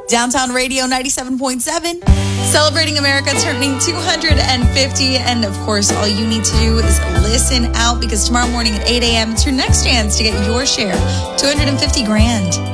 Downtown Radio 97.7, celebrating America turning 250. And of course, all you need to do is listen out, because tomorrow morning at 8 a.m., it's your next chance to get your share, $250 grand.